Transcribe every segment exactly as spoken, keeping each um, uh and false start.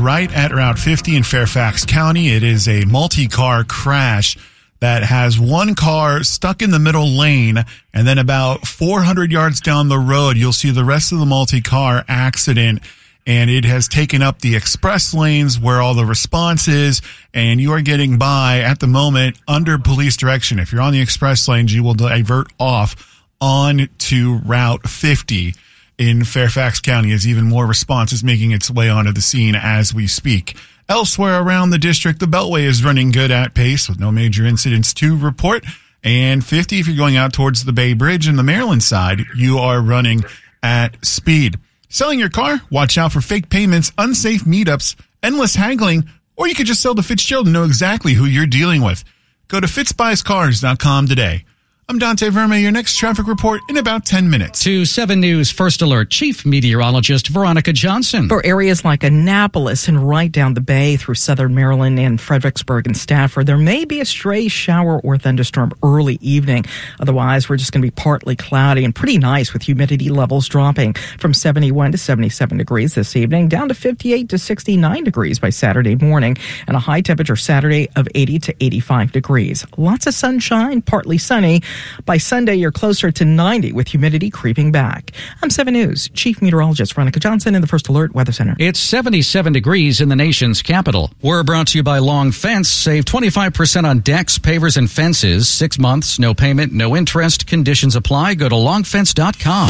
right at Route fifty in Fairfax County. It is a multi-car crash that has one car stuck in the middle lane, and then about four hundred yards down the road, you'll see the rest of the multi-car accident, and it has taken up the express lanes where all the response is, and you are getting by at the moment under police direction. If you're on the express lanes, you will divert off on to Route fifty in Fairfax County, as even more response is making its way onto the scene as we speak. Elsewhere around the district, the Beltway is running good at pace with no major incidents to report. And fifty, if you're going out towards the Bay Bridge in the Maryland side, you are running at speed. Selling your car? Watch out for fake payments, unsafe meetups, endless haggling, or you could just sell to Fitzgerald and know exactly who you're dealing with. Go to fitz buys cars dot com today. I'm Dante Verma, your next traffic report in about ten minutes. To seven News First Alert, Chief Meteorologist Veronica Johnson. For areas like Annapolis and right down the bay through southern Maryland and Fredericksburg and Stafford, there may be a stray shower or thunderstorm early evening. Otherwise, we're just going to be partly cloudy and pretty nice with humidity levels dropping from seventy-one to seventy-seven degrees this evening, down to fifty-eight to sixty-nine degrees by Saturday morning, and a high temperature Saturday of eighty to eighty-five degrees. Lots of sunshine, partly sunny. By Sunday, you're closer to ninety with humidity creeping back. I'm seven News Chief Meteorologist Veronica Johnson in the First Alert Weather Center. It's seventy-seven degrees in the nation's capital. We're brought to you by Long Fence. Save twenty-five percent on decks, pavers, and fences. Six months, no payment, no interest. Conditions apply. Go to long fence dot com.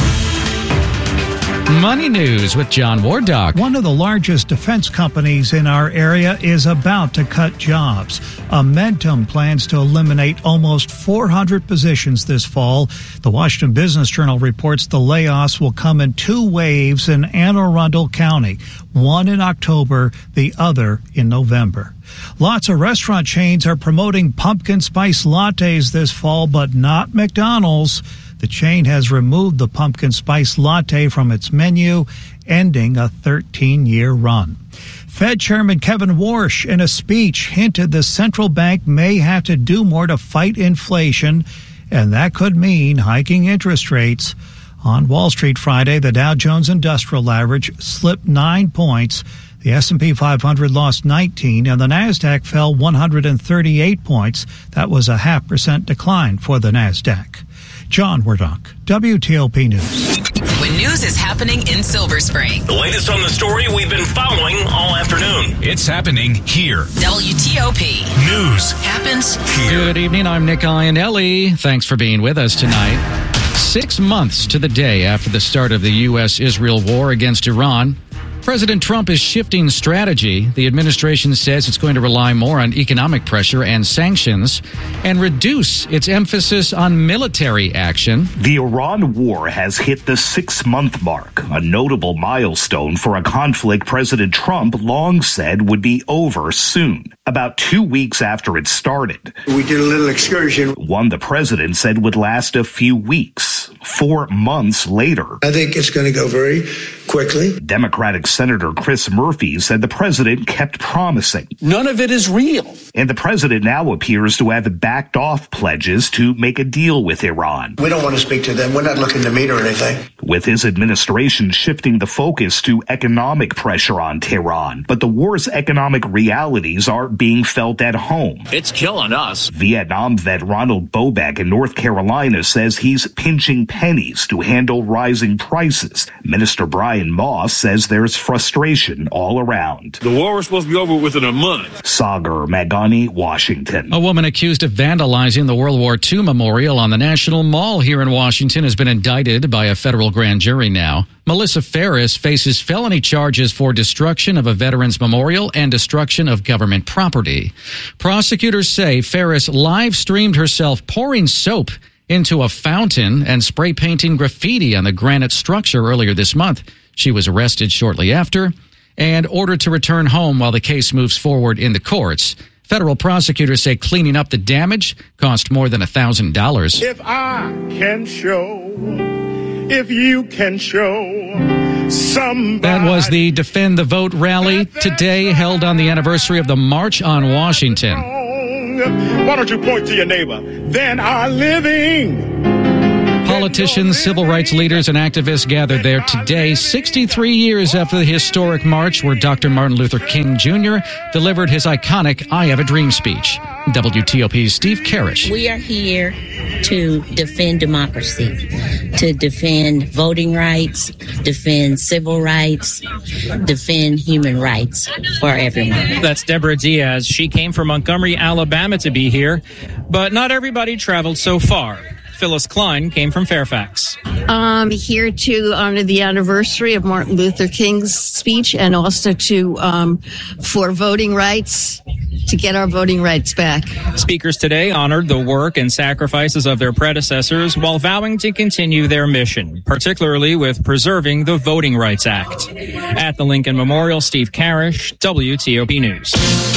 Money News with John Wardock. One of the largest defense companies in our area is about to cut jobs. Amentum plans to eliminate almost four hundred positions this fall. The Washington Business Journal reports the layoffs will come in two waves in Anne Arundel County, one in October, the other in November. Lots of restaurant chains are promoting pumpkin spice lattes this fall, but not McDonald's. The chain has removed the pumpkin spice latte from its menu, ending a thirteen-year run. Fed Chairman Kevin Warsh, in a speech, hinted the central bank may have to do more to fight inflation, and that could mean hiking interest rates. On Wall Street Friday, the Dow Jones Industrial Average slipped nine points. The S and P five hundred lost nineteen, and the NASDAQ fell one hundred thirty-eight points. That was a half percent decline for the NASDAQ. John Wardock, W T O P News. When news is happening in Silver Spring. The latest on the story we've been following all afternoon. It's happening here. W T O P. News happens here. Good evening. I'm Nick Iannelli. Thanks for being with us tonight. Six months to the day after the start of the U S Israel war against Iran, President Trump is shifting strategy. The administration says it's going to rely more on economic pressure and sanctions and reduce its emphasis on military action. The Iran war has hit the six-month mark, a notable milestone for a conflict President Trump long said would be over soon. About two weeks after it started, we did a little excursion. One the president said would last a few weeks. Four months later, I think it's going to go very quickly. Democratic Senator Chris Murphy said the president kept promising. None of it is real. And the president now appears to have backed off pledges to make a deal with Iran. We don't want to speak to them. We're not looking to meet or anything. With his administration shifting the focus to economic pressure on Tehran. But the war's economic realities are being felt at home. It's killing us. Vietnam vet Ronald Bobek in North Carolina says he's pinching pennies to handle rising prices. Minister Brian Moss says there's frustration all around. The war was supposed to be over within a month. Sagar Magani, Washington. A woman accused of vandalizing the World War Two memorial on the National Mall here in Washington has been indicted by a federal grand jury now. Melissa Ferris faces felony charges for destruction of a veterans memorial and destruction of government property. Prosecutors say Ferris live-streamed herself pouring soap into a fountain and spray painting graffiti on the granite structure earlier this month. She was arrested shortly after and ordered to return home while the case moves forward in the courts. Federal prosecutors say cleaning up the damage cost more than one thousand dollars. If I can show, if you can show somebody. That was the Defend the Vote rally today held on the anniversary of the March on Washington. Why don't you point to your neighbor? Then are living. Politicians, civil rights leaders, and activists gathered there today, sixty-three years after the historic march where Doctor Martin Luther King Junior delivered his iconic I Have a Dream speech. W T O P's Steve Karish. We are here to defend democracy, to defend voting rights, defend civil rights, defend human rights for everyone. That's Deborah Diaz. She came from Montgomery, Alabama to be here, but not everybody traveled so far. Phyllis Klein came from Fairfax. I'm here to honor the anniversary of Martin Luther King's speech and also to um, for voting rights, to get our voting rights back. Speakers today honored the work and sacrifices of their predecessors while vowing to continue their mission, particularly with preserving the Voting Rights Act. At the Lincoln Memorial, Steve Karish, W T O P News.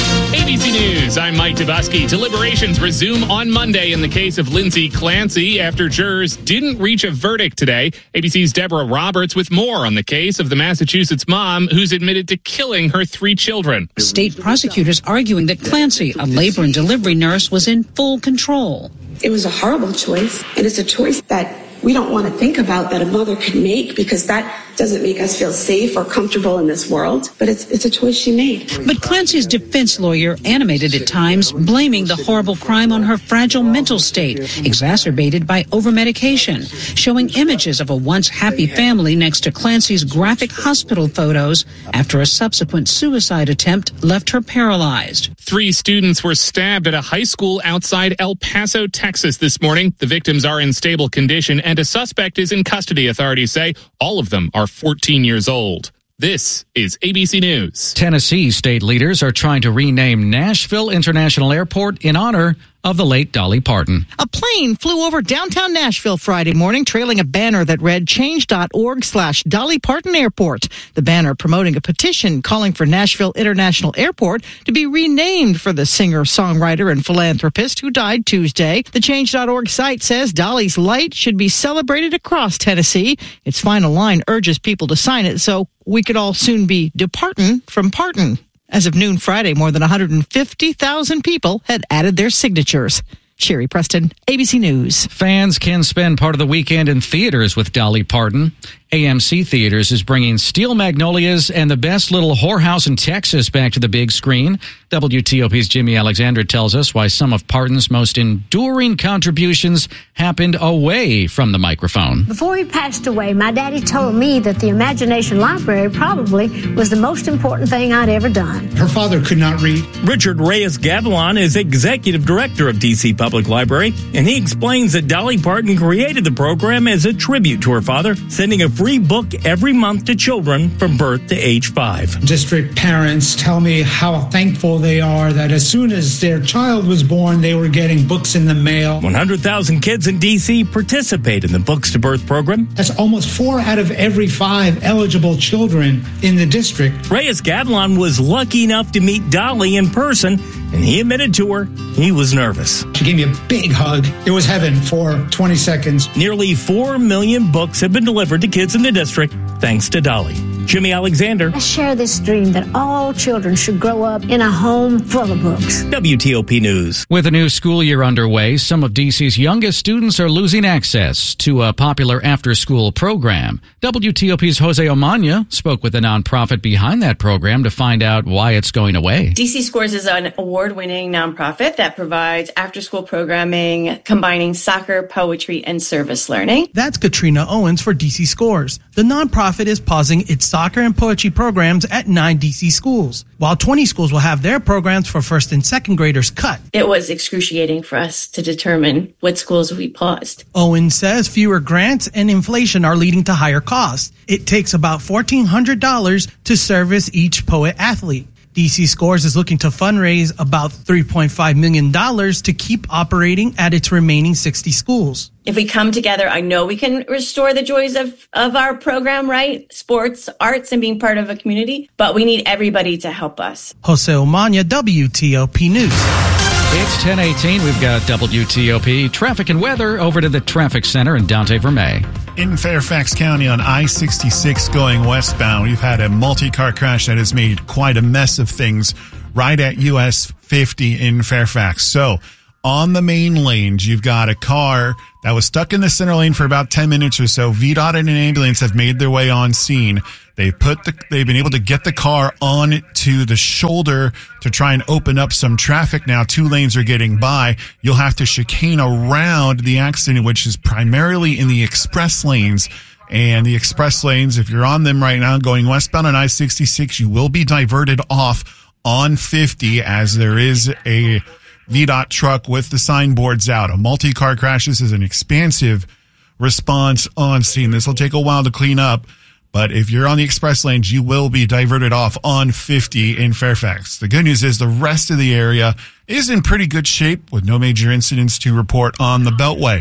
A B C News, I'm Mike Tebusky. Deliberations resume on Monday in the case of Lindsay Clancy after jurors didn't reach a verdict today. A B C's Deborah Roberts with more on the case of the Massachusetts mom who's admitted to killing her three children. State prosecutors arguing that Clancy, a labor and delivery nurse, was in full control. It was a horrible choice, and it's a choice that we don't want to think about that a mother could make because that doesn't make us feel safe or comfortable in this world. But it's it's a choice she made. But Clancy's defense lawyer, animated at times, blaming the horrible crime on her fragile mental state, exacerbated by overmedication, showing images of a once happy family next to Clancy's graphic hospital photos after a subsequent suicide attempt left her paralyzed. Three students were stabbed at a high school outside El Paso, Texas this morning. The victims are in stable condition and a suspect is in custody, authorities say. All of them are fourteen years old. This is A B C News. Tennessee state leaders are trying to rename Nashville International Airport in honor of the late Dolly Parton. A plane flew over downtown Nashville Friday morning, trailing a banner that read change.org slash Dolly Parton Airport. The banner promoting a petition calling for Nashville International Airport to be renamed for the singer, songwriter, and philanthropist who died Tuesday. The change dot org site says Dolly's light should be celebrated across Tennessee. Its final line urges people to sign it so we could all soon be departin' from Parton. As of noon Friday, more than one hundred fifty thousand people had added their signatures. Sherry Preston, A B C News. Fans can spend part of the weekend in theaters with Dolly Parton. A M C Theaters is bringing Steel Magnolias and The Best Little Whorehouse in Texas back to the big screen. W T O P's Jimmy Alexander tells us why some of Parton's most enduring contributions happened away from the microphone. Before he passed away, my daddy told me that the Imagination Library probably was the most important thing I'd ever done. Her father could not read. Richard Reyes-Gavilan is executive director of D C Public Library, and he explains that Dolly Parton created the program as a tribute to her father, sending a free book every month to children from birth to age five. District parents tell me how thankful they are that as soon as their child was born, they were getting books in the mail. one hundred thousand kids in D C participate in the Books to Birth program. That's almost four out of every five eligible children in the district. Reyes-Gavilan was lucky enough to meet Dolly in person, and he admitted to her he was nervous. She gave me a big hug. It was heaven for twenty seconds. Nearly four million books have been delivered to kids in the district thanks to Dolly. Jimmy Alexander. I share this dream that all children should grow up in a home full of books. W T O P News. With a new school year underway, some of D C's youngest students are losing access to a popular after-school program. W T O P's Jose Omania spoke with the nonprofit behind that program to find out why it's going away. D C Scores is an award-winning nonprofit that provides after-school programming combining soccer, poetry, and service learning. That's Katrina Owens for D C Scores. The nonprofit is pausing its soccer and poetry programs at nine D C schools, while twenty schools will have their programs for first and second graders cut. It was excruciating for us to determine what schools we paused. Owens says fewer grants and inflation are leading to higher costs. It takes about fourteen hundred dollars to service each poet athlete. D C Scores is looking to fundraise about three point five million dollars to keep operating at its remaining sixty schools. If we come together, I know we can restore the joys of, of our program, right? Sports, arts, and being part of a community. But we need everybody to help us. Jose Omania, W T O P News. It's ten eighteen. We've got W T O P traffic and weather over to the traffic center in Dante Vermey. In Fairfax County on I sixty-six going westbound, we've had a multi-car crash that has made quite a mess of things right at U S fifty in Fairfax. So on the main lanes. You've got a car that was stuck in the center lane for about ten minutes or so. V DOT and an ambulance have made their way on scene. They put the, they've been able to get the car on to the shoulder to try and open up some traffic now. Two lanes are getting by. You'll have to chicane around the accident, which is primarily in the express lanes. And the express lanes, if you're on them right now going westbound on I sixty-six, you will be diverted off on fifty as there is a V DOT truck with the signboards out. A multi-car crash. This is an expansive response on scene. This will take a while to clean up, but if you're on the express lanes, you will be diverted off on fifty in Fairfax. The good news is the rest of the area is in pretty good shape with no major incidents to report on the Beltway.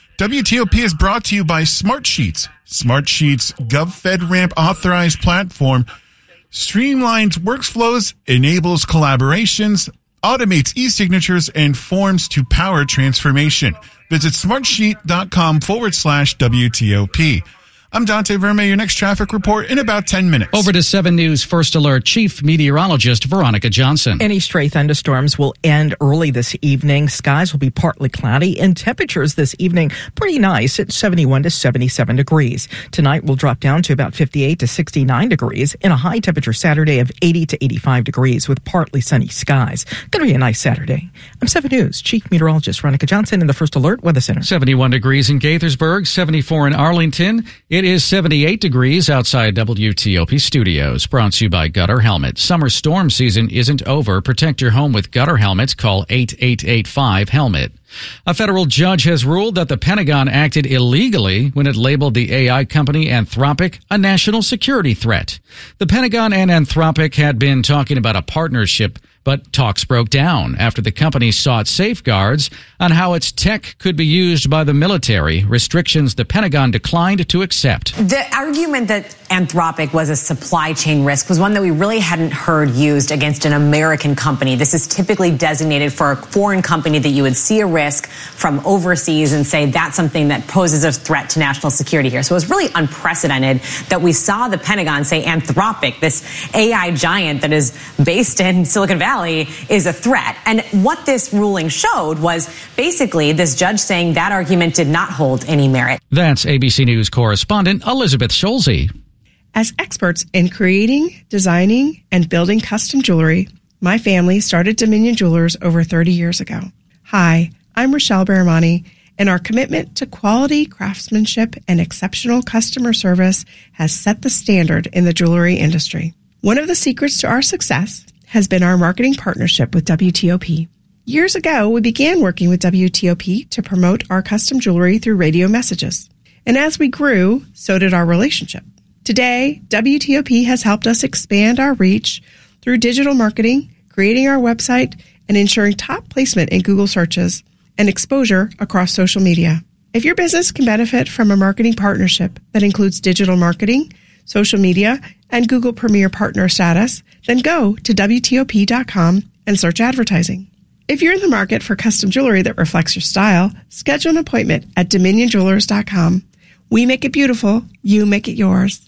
W T O P is brought to you by Smartsheets. Smartsheets GovFedRAMP authorized platform streamlines workflows, enables collaborations, automates e-signatures, and forms to power transformation. Visit smartsheet.com forward slash WTOP. I'm Dante Verme, your next traffic report in about ten minutes. Over to seven News First Alert Chief Meteorologist Veronica Johnson. Any stray thunderstorms will end early this evening. Skies will be partly cloudy, and temperatures this evening pretty nice at seventy-one to seventy-seven degrees. Tonight will drop down to about fifty-eight to sixty-nine degrees, and a high temperature Saturday of eighty to eighty-five degrees with partly sunny skies. Going to be a nice Saturday. I'm seven News Chief Meteorologist Veronica Johnson in the First Alert Weather Center. seventy-one degrees in Gaithersburg, seventy-four in Arlington. It is seventy-eight degrees outside W T O P studios. Brought to you by Gutter Helmet. Summer storm season isn't over. Protect your home with Gutter Helmets. Call eight eight eight five HELMET. A federal judge has ruled that the Pentagon acted illegally when it labeled the A I company Anthropic a national security threat. The Pentagon and Anthropic had been talking about a partnership, but talks broke down after the company sought safeguards on how its tech could be used by the military, restrictions the Pentagon declined to accept. The argument that Anthropic was a supply chain risk was one that we really hadn't heard used against an American company. This is typically designated for a foreign company that you would see a risk from overseas and say that's something that poses a threat to national security here. So it was really unprecedented that we saw the Pentagon say Anthropic, this A I giant that is based in Silicon Valley, is a threat. And what this ruling showed was basically this judge saying that argument did not hold any merit. That's A B C News correspondent Elizabeth Scholze. As experts in creating, designing, and building custom jewelry, my family started Dominion Jewelers over thirty years ago. Hi, I'm Rochelle Baramani, and our commitment to quality craftsmanship and exceptional customer service has set the standard in the jewelry industry. One of the secrets to our success has been our marketing partnership with W T O P. Years ago, we began working with W T O P to promote our custom jewelry through radio messages. And as we grew, so did our relationship. Today, W T O P has helped us expand our reach through digital marketing, creating our website, and ensuring top placement in Google searches and exposure across social media. If your business can benefit from a marketing partnership that includes digital marketing, social media, and Google Premier Partner status, then go to W T O P dot com and search advertising. If you're in the market for custom jewelry that reflects your style, schedule an appointment at Dominion Jewelers dot com. We make it beautiful. You make it yours.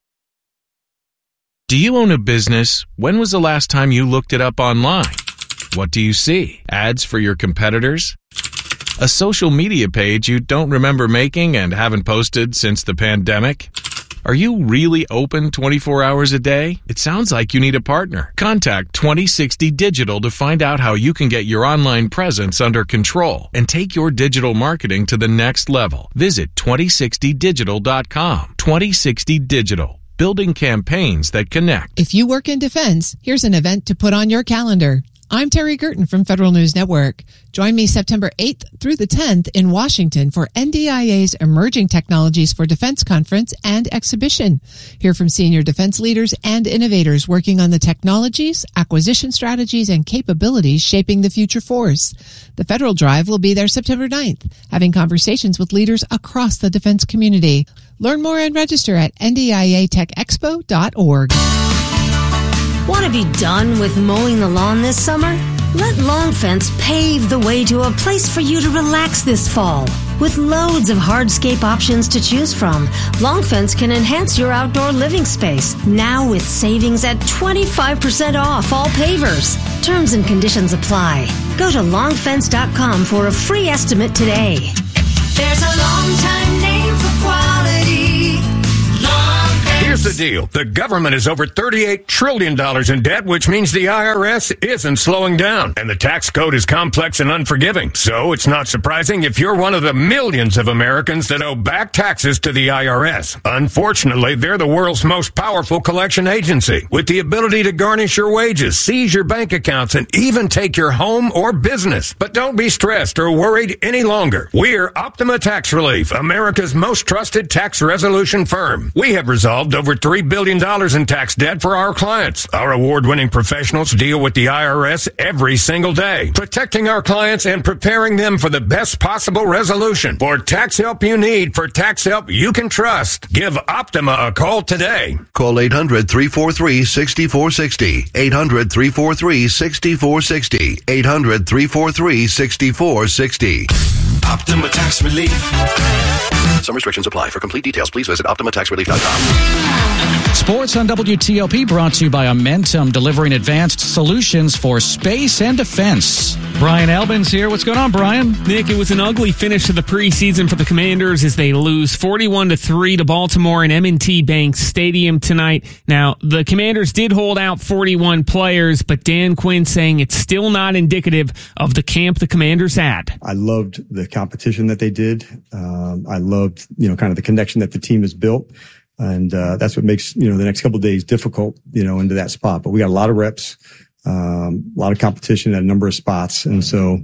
Do you own a business? When was the last time you looked it up online? What do you see? Ads for your competitors? A social media page you don't remember making and haven't posted since the pandemic? Are you really open twenty-four hours a day? It sounds like you need a partner. Contact twenty sixty Digital to find out how you can get your online presence under control and take your digital marketing to the next level. Visit twenty sixty digital dot com. twenty sixty Digital. Building campaigns that connect. If you work in defense, here's an event to put on your calendar. I'm Terry Gerton from Federal News Network. Join me September eighth through the tenth in Washington for N D I A's Emerging Technologies for Defense Conference and Exhibition. Hear from senior defense leaders and innovators working on the technologies, acquisition strategies, and capabilities shaping the future force. The Federal Drive will be there September ninth, having conversations with leaders across the defense community. Learn more and register at N D I A tech expo dot org. Want to be done with mowing the lawn this summer? Let Long Fence pave the way to a place for you to relax this fall. With loads of hardscape options to choose from, Long Fence can enhance your outdoor living space. Now with savings at twenty-five percent off all pavers. Terms and conditions apply. Go to long fence dot com for a free estimate today. There's a long time name for quality. Long Fence. Here's the deal. The government is over thirty-eight trillion dollars in debt, which means the I R S isn't slowing down. And the tax code is complex and unforgiving. So it's not surprising if you're one of the millions of Americans that owe back taxes to the I R S. Unfortunately, they're the world's most powerful collection agency, with the ability to garnish your wages, seize your bank accounts, and even take your home or business. But don't be stressed or worried any longer. We're Optima Tax Relief, America's most trusted tax resolution firm. We have resolved over three billion dollars in tax debt for our clients. Our award-winning professionals deal with the I R S every single day, protecting our clients and preparing them for the best possible resolution. For tax help you need, for tax help you can trust, give Optima a call today. Call eight hundred, three four three, six four six zero. eight hundred, three four three, six four six zero. eight hundred, three four three, six four six zero. Optima Tax Relief. Some restrictions apply. For complete details, please visit optima tax relief dot com. Sports on W T O P brought to you by Amentum, delivering advanced solutions for space and defense. Brian Albin's here. What's going on, Brian? Nick, it was an ugly finish to the preseason for the Commanders as they lose forty-one to three to Baltimore in M and T Bank Stadium tonight. Now, the Commanders did hold out forty-one players, but Dan Quinn saying it's still not indicative of the camp the Commanders had. I loved the competition that they did. Um, I loved, you know, kind of the connection that the team has built. And, uh, that's what makes, you know, the next couple of days difficult, you know, into that spot. But we got a lot of reps, um, a lot of competition at a number of spots. And so,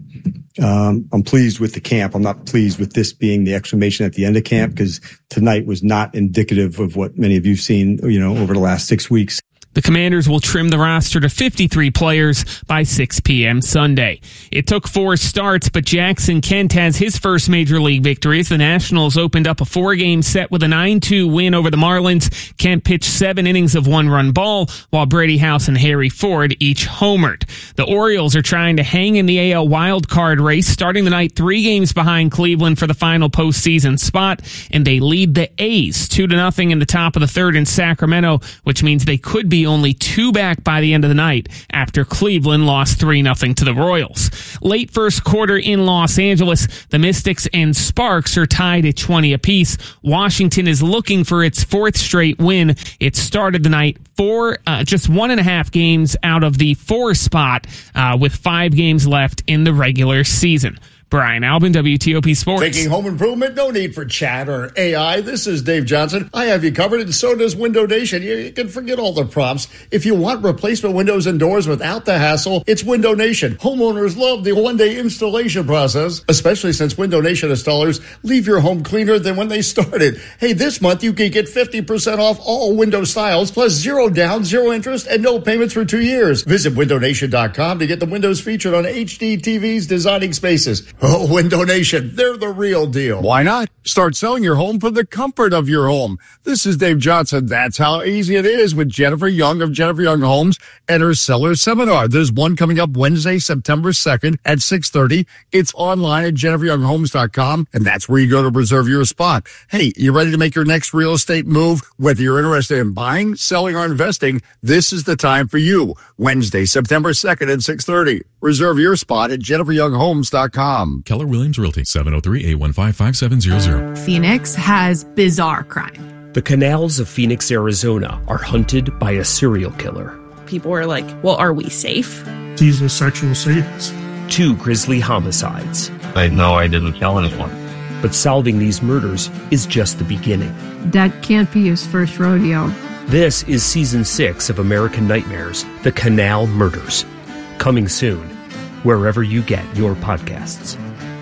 um, I'm pleased with the camp. I'm not pleased with this being the exclamation at the end of camp, because tonight was not indicative of what many of you've seen, you know, over the last six weeks. The Commanders will trim the roster to fifty-three players by six p.m. Sunday. It took four starts, but Jackson Kent has his first major league victory as the Nationals opened up a four-game set with a nine two win over the Marlins. Kent pitched seven innings of one-run ball, while Brady House and Harry Ford each homered. The Orioles are trying to hang in the A L wildcard race, starting the night three games behind Cleveland for the final postseason spot, and they lead the A's two to nothing in the top of the third in Sacramento, which means they could be only two back by the end of the night after Cleveland lost three nothing to the Royals. Late first quarter in Los Angeles, the Mystics and Sparks are tied at twenty apiece. Washington is looking for its fourth straight win. It started the night four, uh, just one and a half games out of the four spot, uh, with five games left in the regular season. Brian Albin, W T O P Sports. Thinking home improvement? No need for chat or A I. This is Dave Johnson. I have you covered, and so does Window Nation. You, you can forget all the prompts. If you want replacement windows and doors without the hassle, it's Window Nation. Homeowners love the one-day installation process, especially since Window Nation installers leave your home cleaner than when they started. Hey, this month you can get fifty percent off all window styles, plus zero down, zero interest, and no payments for two years. Visit window nation dot com to get the windows featured on H D T Vs designing spaces. Oh, Window Nation, they're the real deal. Why not? Start selling your home for the comfort of your home. This is Dave Johnson. That's how easy it is with Jennifer Young of Jennifer Young Homes and her seller seminar. There's one coming up Wednesday, September second at six thirty. It's online at jennifer young homes dot com, and that's where you go to reserve your spot. Hey, you ready to make your next real estate move? Whether you're interested in buying, selling, or investing, this is the time for you. Wednesday, September second at six thirty. Reserve your spot at jennifer young homes dot com. Keller Williams Realty, seven oh three, eight one five, five seven zero zero. Phoenix has bizarre crime. The canals of Phoenix, Arizona are hunted by a serial killer. People are like, well, are we safe? These are sexual sadists. Two grisly homicides. I know I didn't kill anyone. But solving these murders is just the beginning. That can't be his first rodeo. This is season six of American Nightmares, The Canal Murders. Coming soon, wherever you get your podcasts.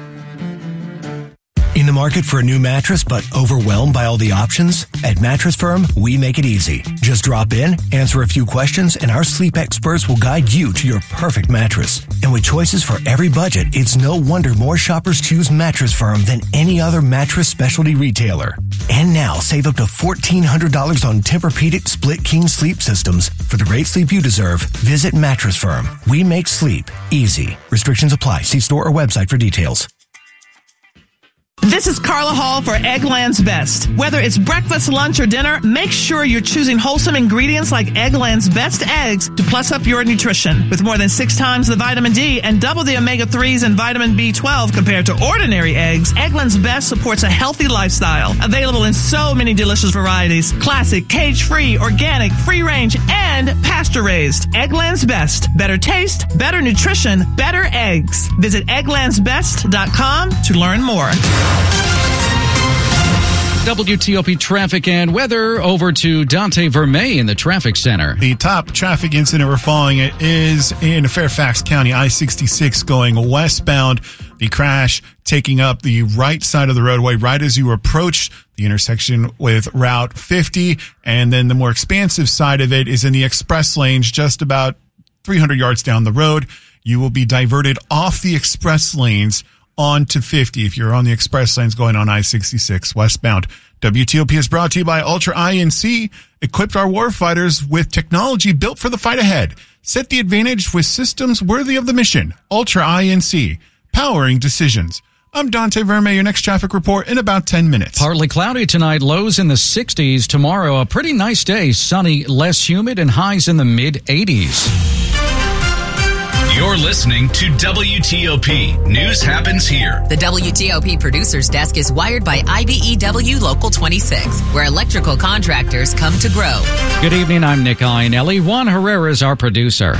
In the market for a new mattress but overwhelmed by all the options? At Mattress Firm, we make it easy. Just drop in, answer a few questions, and our sleep experts will guide you to your perfect mattress. And with choices for every budget, it's no wonder more shoppers choose Mattress Firm than any other mattress specialty retailer. And now, save up to fourteen hundred dollars on Tempur-Pedic Split King sleep systems. For the great sleep you deserve, visit Mattress Firm. We make sleep easy. Restrictions apply. See store or website for details. This is Carla Hall for Eggland's Best. Whether it's breakfast, lunch, or dinner, make sure you're choosing wholesome ingredients like Eggland's Best eggs to plus up your nutrition. With more than six times the vitamin D and double the omega threes and vitamin B twelve compared to ordinary eggs, Eggland's Best supports a healthy lifestyle. Available in so many delicious varieties. Classic, cage-free, organic, free-range, and pasture-raised. Eggland's Best. Better taste, better nutrition, better eggs. Visit egglands best dot com to learn more. W T O P traffic and weather over to Dante Vermey in the traffic center. The top traffic incident we're following it is in Fairfax County, I sixty-six going westbound. The crash taking up the right side of the roadway right as you approach the intersection with Route fifty. And then the more expansive side of it is in the express lanes just about three hundred yards down the road. You will be diverted off the express lanes onto fifty if you're on the express lanes going on I sixty-six westbound. W T O P is brought to you by Ultra I N C. Equipped our warfighters with technology built for the fight ahead. Set the advantage with systems worthy of the mission. Ultra I N C, powering decisions. I'm Dante Vermey, your next traffic report in about ten minutes. Partly cloudy tonight, lows in the sixties. Tomorrow, a pretty nice day, sunny, less humid, and highs in the mid-eighties. You're listening to W T O P. News happens here. The W T O P Producer's Desk is wired by I B E W Local twenty-six, where electrical contractors come to grow. Good evening, I'm Nick Iannelli. Juan Herrera is our producer.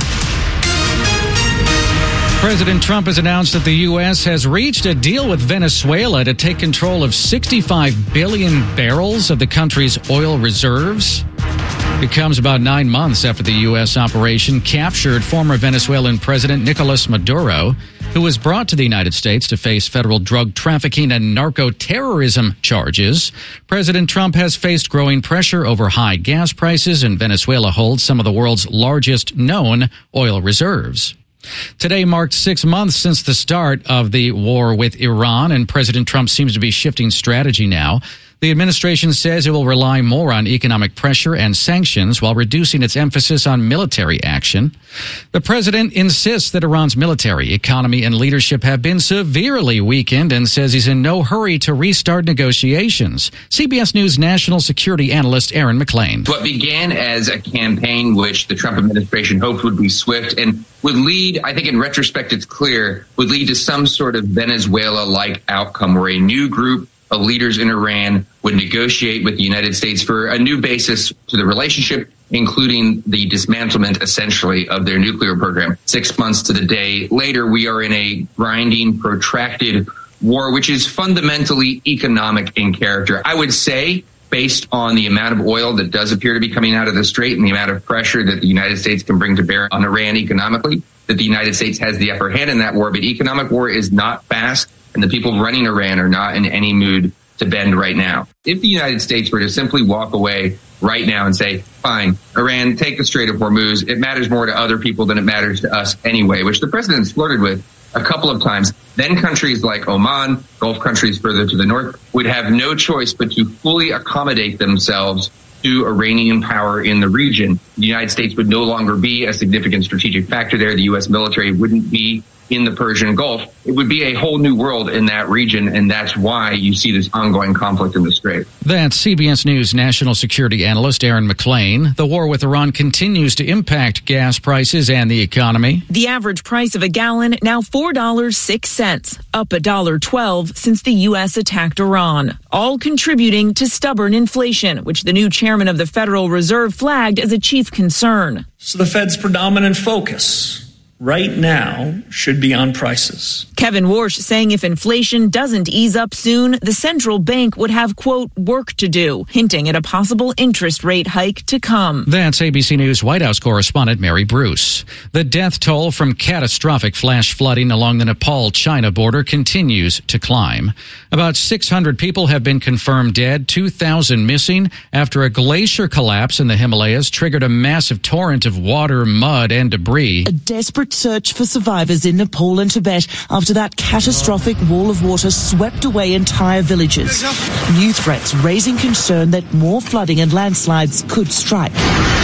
President Trump has announced that the U S has reached a deal with Venezuela to take control of sixty-five billion barrels of the country's oil reserves. It comes about nine months after the U S operation captured former Venezuelan President Nicolas Maduro, who was brought to the United States to face federal drug trafficking and narco-terrorism charges. President Trump has faced growing pressure over high gas prices, and Venezuela holds some of the world's largest known oil reserves. Today marked six months since the start of the war with Iran, and President Trump seems to be shifting strategy now. The administration says it will rely more on economic pressure and sanctions while reducing its emphasis on military action. The president insists that Iran's military, economy, and leadership have been severely weakened and says he's in no hurry to restart negotiations. C B S News national security analyst Aaron McLean. What began as a campaign which the Trump administration hoped would be swift and would lead, I think in retrospect it's clear, would lead to some sort of Venezuela-like outcome where a new group of leaders in Iran would negotiate with the United States for a new basis to the relationship, including the dismantlement, essentially, of their nuclear program. Six months to the day later, we are in a grinding, protracted war, which is fundamentally economic in character. I would say, based on the amount of oil that does appear to be coming out of the Strait and the amount of pressure that the United States can bring to bear on Iran economically, that the United States has the upper hand in that war. But economic war is not fast, and the people running Iran are not in any mood to bend right now. If the United States were to simply walk away right now and say, fine, Iran, take the Strait of Hormuz, it matters more to other people than it matters to us anyway, which the president's flirted with a couple of times, then countries like Oman, Gulf countries further to the north, would have no choice but to fully accommodate themselves to Iranian power in the region. The United States would no longer be a significant strategic factor there. The U S military wouldn't be in the Persian Gulf. It would be a whole new world in that region, and that's why you see this ongoing conflict in the Strait. That's C B S News national security analyst Aaron McLean. The war with Iran continues to impact gas prices and the economy. The average price of a gallon now four dollars and six cents, up one dollar and twelve cents since the U S attacked Iran, all contributing to stubborn inflation, which the new chairman of the Federal Reserve flagged as a chief concern. So the Fed's predominant focus right now should be on prices. Kevin Warsh saying if inflation doesn't ease up soon, the central bank would have, quote, work to do, hinting at a possible interest rate hike to come. That's A B C News White House correspondent Mary Bruce. The death toll from catastrophic flash flooding along the Nepal-China border continues to climb. About six hundred people have been confirmed dead, two thousand missing after a glacier collapse in the Himalayas triggered a massive torrent of water, mud, and debris. A desperate search for survivors in Nepal and Tibet after that catastrophic wall of water swept away entire villages. New threats raising concern that more flooding and landslides could strike.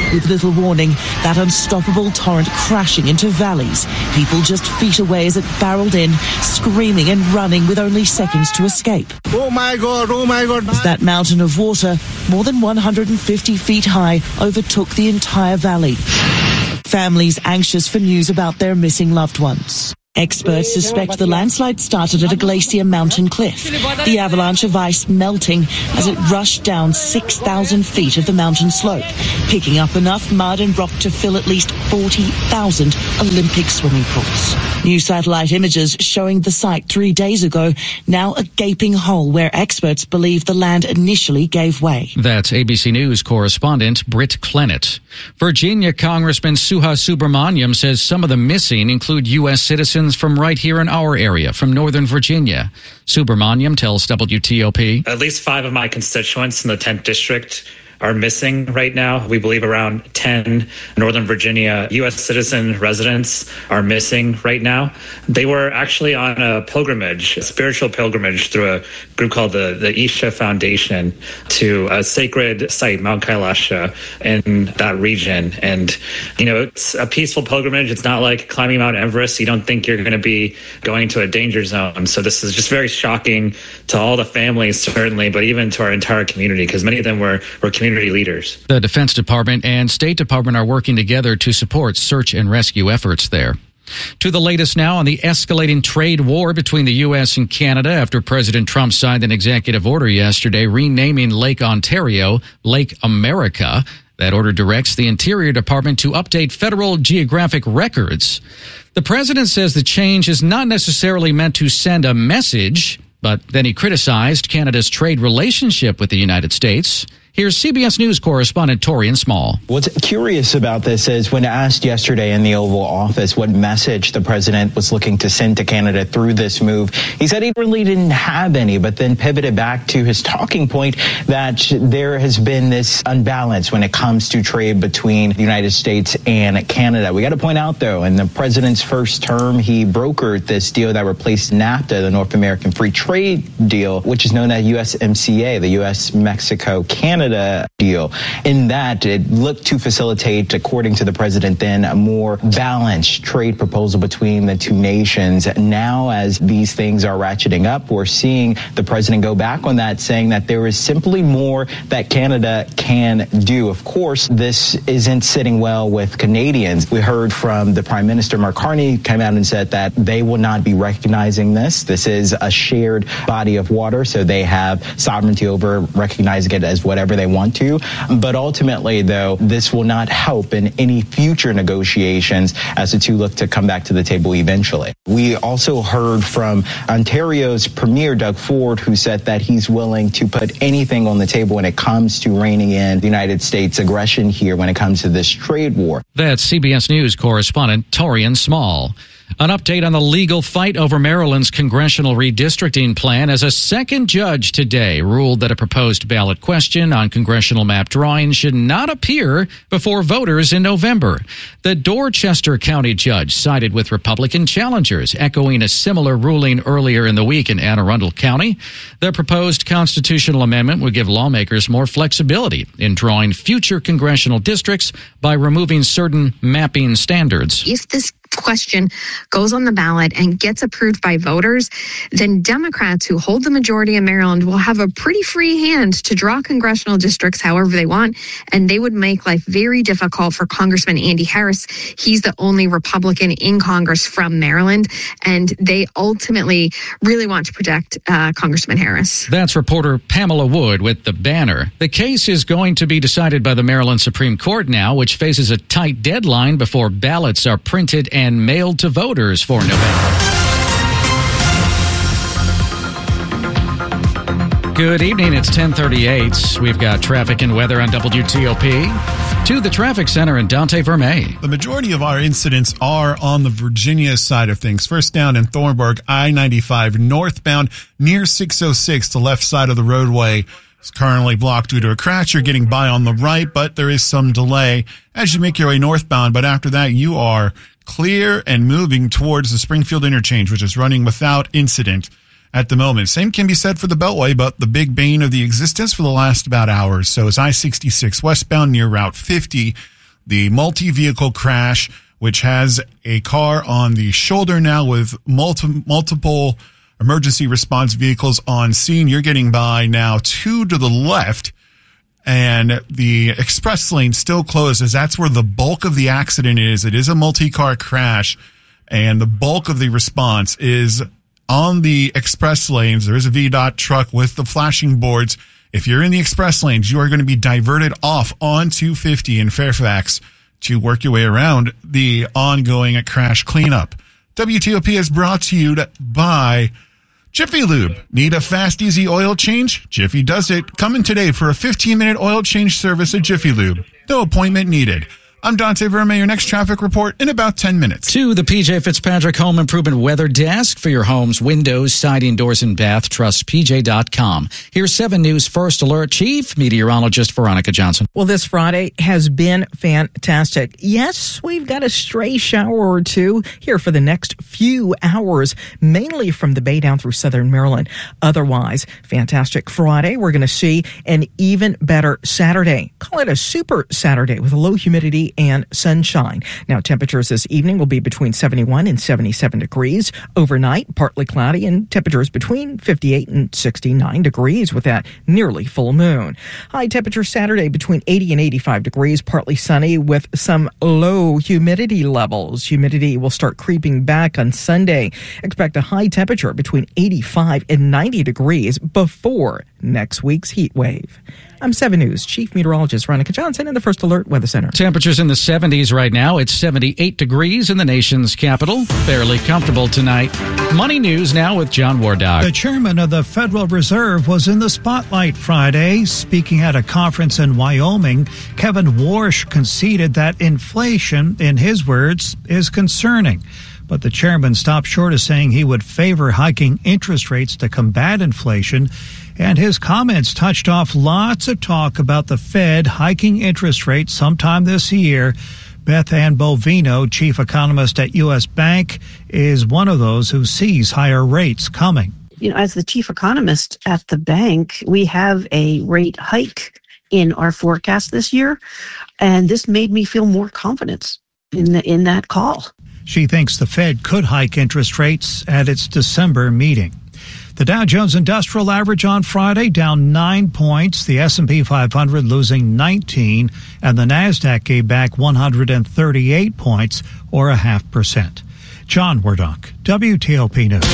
With little warning, that unstoppable torrent crashing into valleys. People just feet away as it barreled in, screaming and running with only seconds to escape. Oh my God, oh my God. As that mountain of water, more than one hundred fifty feet high, overtook the entire valley. Families anxious for news about their missing loved ones. Experts suspect the landslide started at a glacier mountain cliff, the avalanche of ice melting as it rushed down six thousand feet of the mountain slope, picking up enough mud and rock to fill at least forty thousand Olympic swimming pools. New satellite images showing the site three days ago, now a gaping hole where experts believe the land initially gave way. That's A B C News correspondent Britt Clennett. Virginia Congressman Suha Subramaniam says some of the missing include U S citizens from right here in our area, from Northern Virginia. Subramaniam tells W T O P. At least five of my constituents in the tenth District are missing right now. We believe around ten Northern Virginia U S citizen residents are missing right now. They were actually on a pilgrimage, a spiritual pilgrimage through a group called the, the Isha Foundation to a sacred site, Mount Kailasha, in that region. And, you know, it's a peaceful pilgrimage. It's not like climbing Mount Everest. You don't think you're going to be going to a danger zone. So this is just very shocking to all the families, certainly, but even to our entire community, because many of them were, were community leaders. The Defense Department and State Department are working together to support search and rescue efforts there. To the latest now on the escalating trade war between the U S and Canada after President Trump signed an executive order yesterday renaming Lake Ontario Lake America. That order directs the Interior Department to update federal geographic records. The president says the change is not necessarily meant to send a message, but then he criticized Canada's trade relationship with the United States. Here's C B S News correspondent Torian Small. What's curious about this is when asked yesterday in the Oval Office what message the president was looking to send to Canada through this move, he said he really didn't have any, but then pivoted back to his talking point that there has been this unbalance when it comes to trade between the United States and Canada. We got to point out, though, in the president's first term, he brokered this deal that replaced NAFTA, the North American Free Trade Deal, which is known as U S M C A, the U S Mexico Canada deal. In that, it looked to facilitate, according to the president then, a more balanced trade proposal between the two nations. Now, as these things are ratcheting up, we're seeing the president go back on that, saying that there is simply more that Canada can do. Of course, this isn't sitting well with Canadians. We heard from the Prime Minister, Mark Carney, came out and said that they will not be recognizing this. This is a shared body of water, so they have sovereignty over recognizing it as whatever they want to. But ultimately, though, this will not help in any future negotiations as the two look to come back to the table eventually. We also heard from Ontario's Premier, Doug Ford, who said that he's willing to put anything on the table when it comes to reining in the United States' aggression here when it comes to this trade war. That's C B S News correspondent Torian Small. An update on the legal fight over Maryland's congressional redistricting plan as a second judge today ruled that a proposed ballot question on congressional map drawing should not appear before voters in November. The Dorchester County judge sided with Republican challengers, echoing a similar ruling earlier in the week in Anne Arundel County. The proposed constitutional amendment would give lawmakers more flexibility in drawing future congressional districts by removing certain mapping standards. If this question goes on the ballot and gets approved by voters, then Democrats who hold the majority in Maryland will have a pretty free hand to draw congressional districts however they want, and they would make life very difficult for Congressman Andy Harris. He's the only Republican in Congress from Maryland, and they ultimately really want to protect uh, Congressman Harris. That's reporter Pamela Wood with The Banner. The case is going to be decided by the Maryland Supreme Court now, which faces a tight deadline before ballots are printed and and mailed to voters for November. Good evening. It's ten thirty-eight. We've got traffic and weather on W T O P. To the traffic center in Dante Vermey. The majority of our incidents are on the Virginia side of things. First down in Thornburg, I ninety-five northbound near six oh six, the left side of the roadway. It's currently blocked due to a crash. You're getting by on the right, but there is some delay as you make your way northbound. But after that, you are clear and moving towards the Springfield interchange, which is running without incident at the moment. Same can be said for the Beltway, but the big bane of the existence for the last about hours. So is I sixty-six westbound near Route fifty. the multi-vehicle crash, which has a car on the shoulder now with multi- multiple emergency response vehicles on scene. You're getting by now two to the left, and the express lane still closes. That's where the bulk of the accident is. It is a multi-car crash, and the bulk of the response is on the express lanes. There is a V DOT truck with the flashing boards. If you're in the express lanes, you are going to be diverted off on two fifty in Fairfax to work your way around the ongoing crash cleanup. W T O P is brought to you by Jiffy Lube. Need a fast, easy oil change? Jiffy does it. Come in today for a fifteen-minute oil change service at Jiffy Lube. No appointment needed. I'm Dante Verme. Your next traffic report in about ten minutes. To the P J Fitzpatrick Home Improvement Weather Desk for your home's windows, siding, doors, and bath. Trust P J dot com. Here's seven News First Alert Chief Meteorologist Veronica Johnson. Well, this Friday has been fantastic. Yes, we've got a stray shower or two here for the next few hours, mainly from the Bay down through southern Maryland. Otherwise, fantastic Friday. We're going to see an even better Saturday. Call it a super Saturday with a low humidity and sunshine. Now, temperatures this evening will be between seventy-one and seventy-seven degrees. Overnight, partly cloudy, and temperatures between fifty-eight and sixty-nine degrees with that nearly full moon. High temperature Saturday between eighty and eighty-five degrees, partly sunny with some low humidity levels. Humidity will start creeping back on Sunday. Expect a high temperature between eighty-five and ninety degrees before next week's heat wave. I'm seven News Chief Meteorologist Veronica Johnson in the First Alert Weather Center. Temperatures in the seventies right now. It's seventy-eight degrees in the nation's capital. Fairly comfortable tonight. Money news now with John Wardock. The chairman of the Federal Reserve was in the spotlight Friday. Speaking at a conference in Wyoming, Kevin Warsh conceded that inflation, in his words, is concerning. But the chairman stopped short of saying he would favor hiking interest rates to combat inflation. And his comments touched off lots of talk about the Fed hiking interest rates sometime this year. Beth Ann Bovino, chief economist at U S Bank, is one of those who sees higher rates coming. You know, as the chief economist at the bank, we have a rate hike in our forecast this year, and this made me feel more confidence in the, in that call. She thinks the Fed could hike interest rates at its December meeting. The Dow Jones Industrial Average on Friday down nine points, the S and P five hundred losing nineteen, and the Nasdaq gave back one hundred thirty-eight points, or a half percent. John Wardock, W T O P News.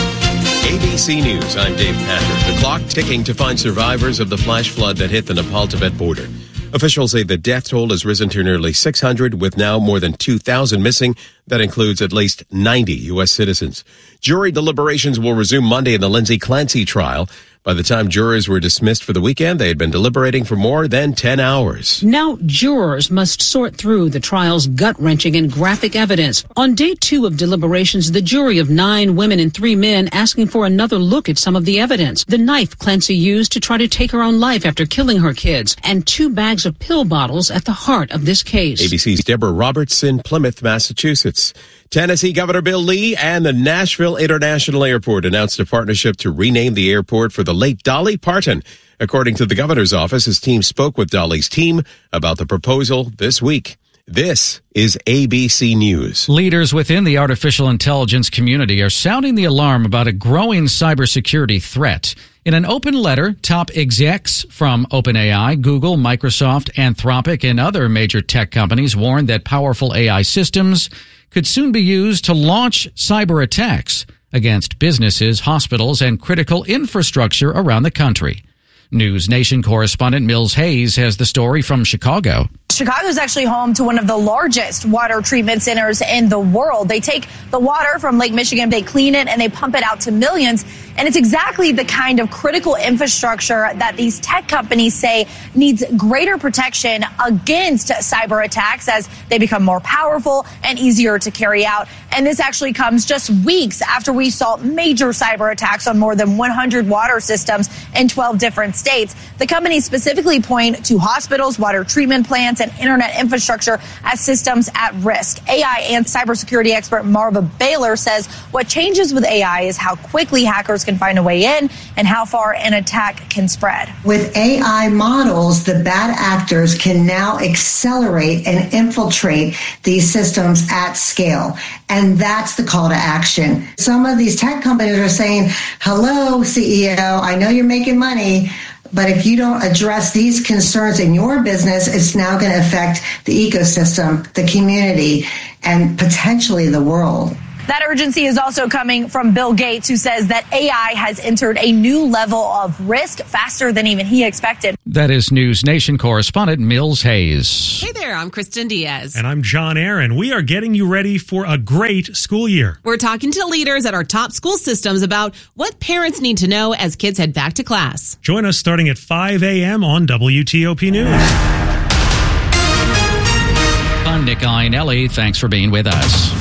A B C News, I'm Dave Patrick. The clock ticking to find survivors of the flash flood that hit the Nepal-Tibet border. Officials say the death toll has risen to nearly six hundred, with now more than two thousand missing. That includes at least ninety U S citizens. Jury deliberations will resume Monday in the Lindsay Clancy trial. By the time jurors were dismissed for the weekend, they had been deliberating for more than ten hours. Now jurors must sort through the trial's gut-wrenching and graphic evidence. On day two of deliberations, the jury of nine women and three men asking for another look at some of the evidence. The knife Clancy used to try to take her own life after killing her kids, and two bags of pill bottles at the heart of this case. A B C's Deborah Roberts in Plymouth, Massachusetts. Tennessee Governor Bill Lee and the Nashville International Airport announced a partnership to rename the airport for the late Dolly Parton. According to the governor's office, his team spoke with Dolly's team about the proposal this week. This is A B C News. Leaders within the artificial intelligence community are sounding the alarm about a growing cybersecurity threat. In an open letter, top execs from OpenAI, Google, Microsoft, Anthropic, and other major tech companies warned that powerful A I systems could soon be used to launch cyber attacks against businesses, hospitals, and critical infrastructure around the country. News Nation correspondent Mills Hayes has the story from Chicago. Chicago is actually home to one of the largest water treatment centers in the world. They take the water from Lake Michigan, they clean it, and they pump it out to millions. And it's exactly the kind of critical infrastructure that these tech companies say needs greater protection against cyber attacks as they become more powerful and easier to carry out. And this actually comes just weeks after we saw major cyber attacks on more than one hundred water systems in twelve different states. The companies specifically point to hospitals, water treatment plants, performance and internet infrastructure as systems at risk. A I and cybersecurity expert Marva Baylor says what changes with A I is how quickly hackers can find a way in and how far an attack can spread. With A I models, the bad actors can now accelerate and infiltrate these systems at scale. And that's the call to action. Some of these tech companies are saying, hello, C E O, I know you're making money, but if you don't address these concerns in your business, it's now going to affect the ecosystem, the community, and potentially the world. That urgency is also coming from Bill Gates, who says that A I has entered a new level of risk faster than even he expected. That is News Nation correspondent Mills Hayes. Hey there, I'm Kristen Diaz. And I'm John Aaron. We are getting you ready for a great school year. We're talking to leaders at our top school systems about what parents need to know as kids head back to class. Join us starting at five a.m. on W T O P News. I'm Nick Iannelli. Thanks for being with us.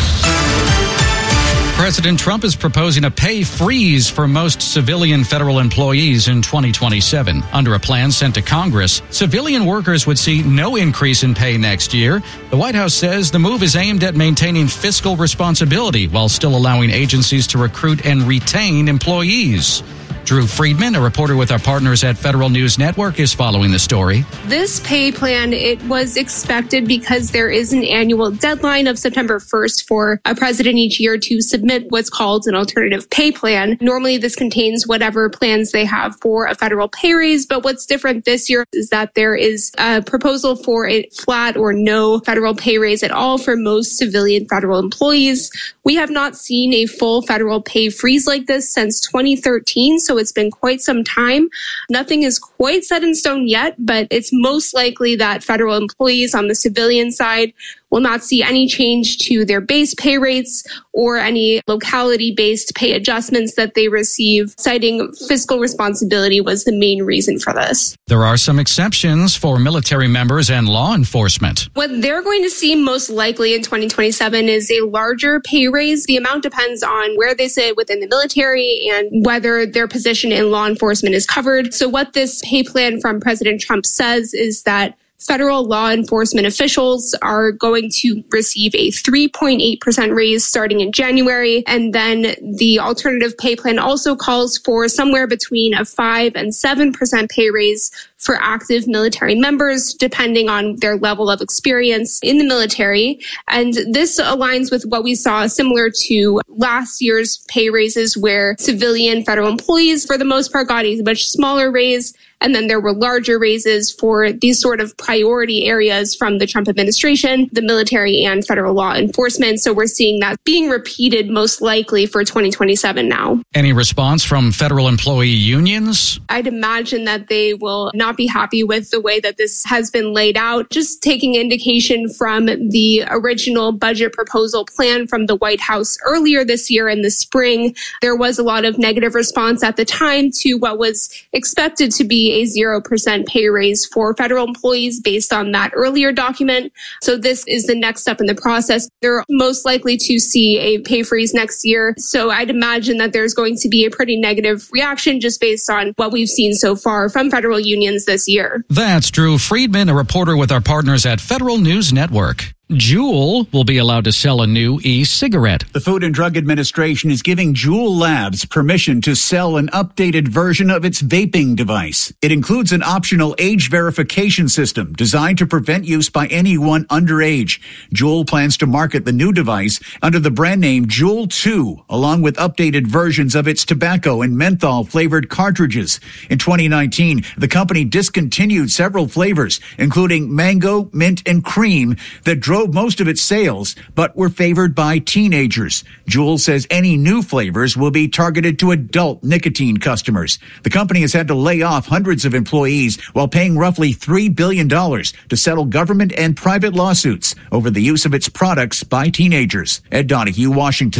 President Trump is proposing a pay freeze for most civilian federal employees in twenty twenty-seven. Under a plan sent to Congress, civilian workers would see no increase in pay next year. The White House says the move is aimed at maintaining fiscal responsibility while still allowing agencies to recruit and retain employees. Drew Friedman, a reporter with our partners at Federal News Network, is following the story. This pay plan, it was expected because there is an annual deadline of September first for a president each year to submit what's called an alternative pay plan. Normally, this contains whatever plans they have for a federal pay raise, but what's different this year is that there is a proposal for a flat or no federal pay raise at all for most civilian federal employees. We have not seen a full federal pay freeze like this since twenty thirteen, so it's been quite some time. Nothing is quite set in stone yet, but it's most likely that federal employees on the civilian side will not see any change to their base pay rates or any locality-based pay adjustments that they receive, citing fiscal responsibility was the main reason for this. There are some exceptions for military members and law enforcement. What they're going to see most likely in twenty twenty-seven is a larger pay raise. The amount depends on where they sit within the military and whether their position in law enforcement is covered. So what this pay plan from President Trump says is that federal law enforcement officials are going to receive a three point eight percent raise starting in January. And then the alternative pay plan also calls for somewhere between a five and seven percent pay raise for active military members, depending on their level of experience in the military. And this aligns with what we saw similar to last year's pay raises, where civilian federal employees, for the most part, got a much smaller raise. And then there were larger raises for these sort of priority areas from the Trump administration, the military and federal law enforcement. So we're seeing that being repeated most likely for twenty twenty-seven now. Any response from federal employee unions? I'd imagine that they will not be happy with the way that this has been laid out. Just taking indication from the original budget proposal plan from the White House earlier this year in the spring, there was a lot of negative response at the time to what was expected to be a zero percent pay raise for federal employees based on that earlier document. So this is the next step in the process. They're most likely to see a pay freeze next year. So I'd imagine that there's going to be a pretty negative reaction just based on what we've seen so far from federal unions this year. That's Drew Friedman, a reporter with our partners at Federal News Network. Juul will be allowed to sell a new e-cigarette. The Food and Drug Administration is giving Juul Labs permission to sell an updated version of its vaping device. It includes an optional age verification system designed to prevent use by anyone underage. Juul plans to market the new device under the brand name Juul two, along with updated versions of its tobacco and menthol-flavored cartridges. In twenty nineteen, the company discontinued several flavors, including mango, mint, and cream, that drove most of its sales, but were favored by teenagers. Juul says any new flavors will be targeted to adult nicotine customers. The company has had to lay off hundreds of employees while paying roughly three billion dollars to settle government and private lawsuits over the use of its products by teenagers. Ed Donahue, Washington.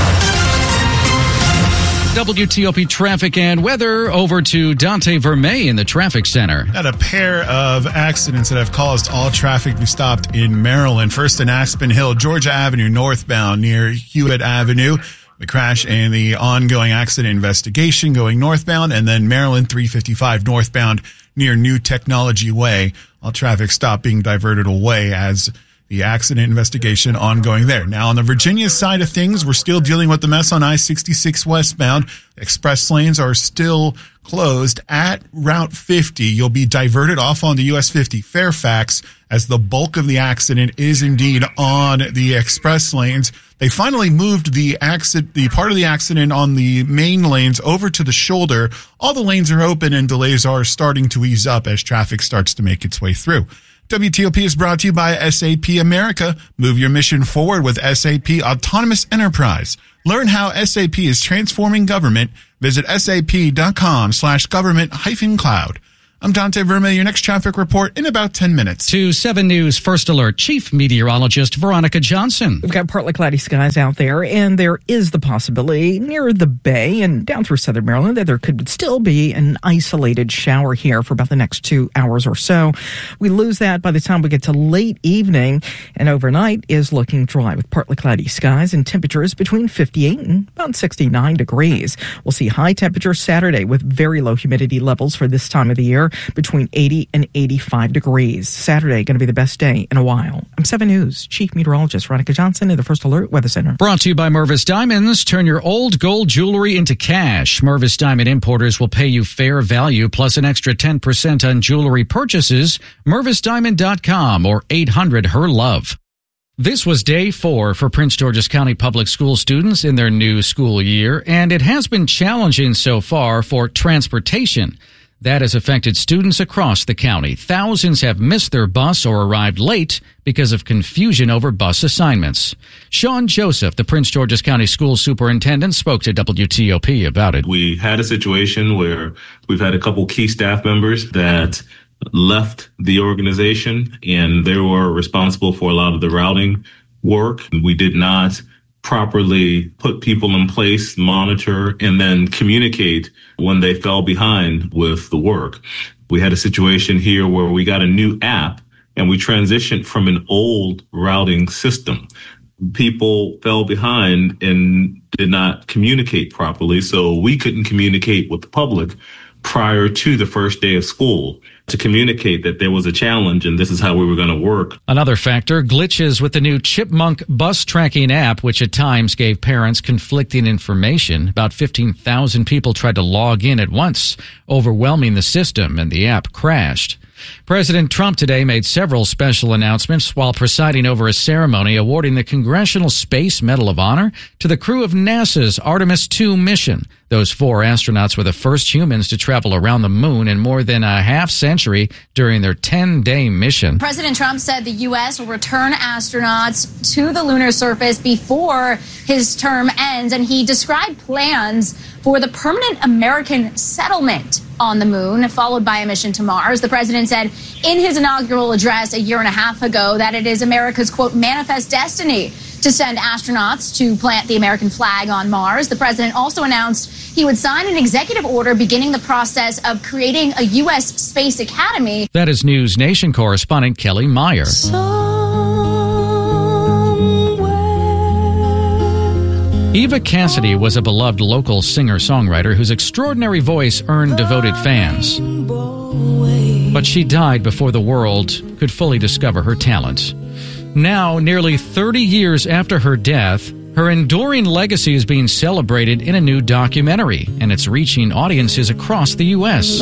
W T O P traffic and weather over to Dante Vermey in the traffic center. Got a pair of accidents that have caused all traffic to be stopped in Maryland. First in Aspen Hill, Georgia Avenue northbound near Hewitt Avenue. The crash and the ongoing accident investigation going northbound, and then Maryland three fifty-five northbound near New Technology Way. while traffic stopped being diverted away as the accident investigation ongoing there. Now, on the Virginia side of things, we're still dealing with the mess on I sixty-six westbound. Express lanes are still closed at Route fifty. You'll be diverted off onto U S fifty Fairfax as the bulk of the accident is indeed on the express lanes. They finally moved the accident, the part of the accident on the main lanes over to the shoulder. All the lanes are open and delays are starting to ease up as traffic starts to make its way through. W T O P is brought to you by S A P America. Move your mission forward with S A P Autonomous Enterprise. Learn how S A P is transforming government. Visit sap.com slash government hyphen cloud. I'm Dante Verma, your next traffic report in about ten minutes. To seven News First Alert Chief Meteorologist Veronica Johnson. We've got partly cloudy skies out there, and there is the possibility near the bay and down through southern Maryland that there could still be an isolated shower here for about the next two hours or so. We lose that by the time we get to late evening, and overnight is looking dry with partly cloudy skies and temperatures between fifty-eight and about sixty-nine degrees. We'll see high temperatures Saturday with very low humidity levels for this time of the year, between eighty and eighty-five degrees. Saturday going to be the best day in a while. I'm seven News Chief Meteorologist Veronica Johnson in the First Alert Weather Center. Brought to you by Mervis Diamonds. Turn your old gold jewelry into cash. Mervis Diamond Importers will pay you fair value plus an extra ten percent on jewelry purchases. Mervis Diamond dot com or eight hundred her love. This was day four for Prince George's County Public School students in their new school year, and it has been challenging so far for transportation. That has affected students across the county. Thousands have missed their bus or arrived late because of confusion over bus assignments. Sean Joseph, the Prince George's County School Superintendent, spoke to W T O P about it. We had a situation where we've had a couple key staff members that left the organization, and they were responsible for a lot of the routing work. We did not properly put people in place, monitor, and then communicate when they fell behind with the work. We had a situation here where we got a new app and we transitioned from an old routing system. People fell behind and did not communicate properly, so we couldn't communicate with the public prior to the first day of school to communicate that there was a challenge and this is how we were going to work. Another factor, glitches with the new Chipmunk bus tracking app, which at times gave parents conflicting information. About fifteen thousand people tried to log in at once, overwhelming the system, and the app crashed. President Trump today made several special announcements while presiding over a ceremony awarding the Congressional Space Medal of Honor to the crew of NASA's Artemis two mission. Those four astronauts were the first humans to travel around the moon in more than a half century during their ten-day mission. President Trump said the U S will return astronauts to the lunar surface before his term ends, and he described plans for the permanent American settlement on the moon, followed by a mission to Mars. The president said in his inaugural address a year and a half ago that it is America's, quote, manifest destiny to send astronauts to plant the American flag on Mars. The president also announced he would sign an executive order beginning the process of creating a U S Space Academy. That is News Nation correspondent Kelly Meyer. Eva Cassidy was a beloved local singer-songwriter whose extraordinary voice earned devoted fans. But she died before the world could fully discover her talent. Now, nearly thirty years after her death, her enduring legacy is being celebrated in a new documentary, and it's reaching audiences across the U S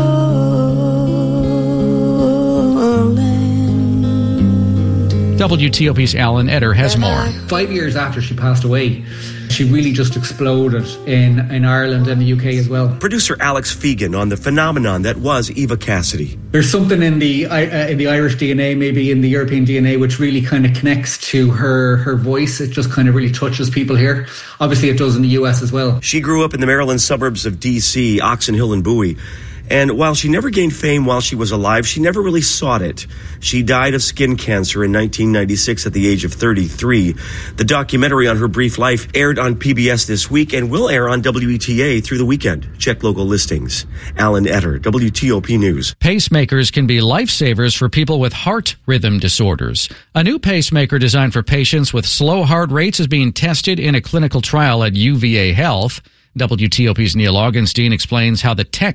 W T O P's Alan Eder has more. Five years after she passed away, she really just exploded in, in Ireland and the U K as well. Producer Alex Fegan on the phenomenon that was Eva Cassidy. There's something in the uh, in the Irish D N A, maybe in the European D N A, which really kind of connects to her, her voice. It just kind of really touches people here. Obviously, it does in the U S as well. She grew up in the Maryland suburbs of D C, Oxon Hill and Bowie. And while she never gained fame while she was alive, she never really sought it. She died of skin cancer in nineteen ninety-six at the age of thirty-three. The documentary on her brief life aired on P B S this week and will air on W E T A through the weekend. Check local listings. Alan Eder, W T O P News. Pacemakers can be lifesavers for people with heart rhythm disorders. A new pacemaker designed for patients with slow heart rates is being tested in a clinical trial at U V A Health. W T O P's Neil Augenstein explains how the tech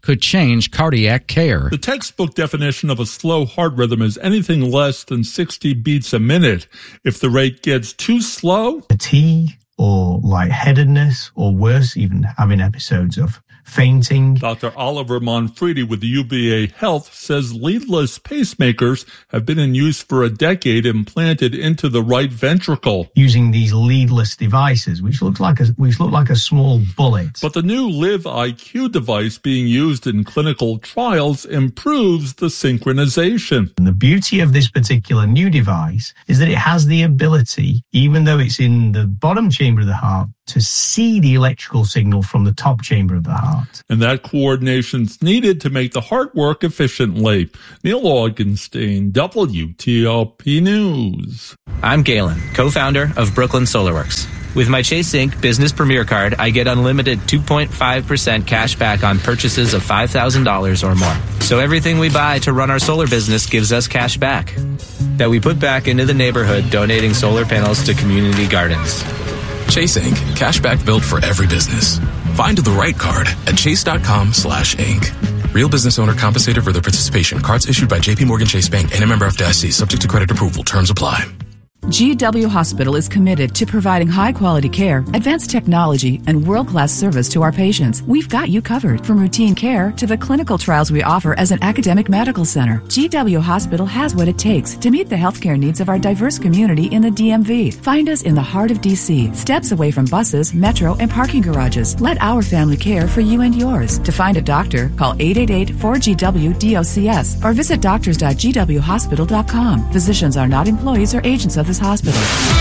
could change cardiac care. The textbook definition of a slow heart rhythm is anything less than sixty beats a minute. If the rate gets too slow, fatigue or lightheadedness, or worse, even having episodes of fainting. Doctor Oliver Monfredi with U B A Health says leadless pacemakers have been in use for a decade, implanted into the right ventricle. Using these leadless devices, which looks like a which look like a small bullet. But the new Live I Q device being used in clinical trials improves the synchronization. And the beauty of this particular new device is that it has the ability, even though it's in the bottom chamber of the heart, to see the electrical signal from the top chamber of the heart. And that coordination's needed to make the heart work efficiently. Neil Augenstein, W T O P News. I'm Galen, co-founder of Brooklyn SolarWorks. With my Chase Inc Business Premier Card, I get unlimited two point five percent cash back on purchases of five thousand dollars or more. So everything we buy to run our solar business gives us cash back that we put back into the neighborhood, donating solar panels to community gardens. Chase Incorporated. Cashback built for every business. Find the right card at chase.com slash Inc. Real business owner compensated for their participation. Cards issued by J P Morgan Chase Bank and a member F D I C. Subject to credit approval. Terms apply. G W Hospital is committed to providing high-quality care, advanced technology, and world-class service to our patients. We've got you covered, from routine care to the clinical trials we offer as an academic medical center. G W Hospital has what it takes to meet the healthcare needs of our diverse community in the D M V. Find us in the heart of D C, steps away from buses, metro, and parking garages. Let our family care for you and yours. To find a doctor, call eight eight eight, four G W, D O C S or visit doctors dot g w hospital dot com. Physicians are not employees or agents of this hospital.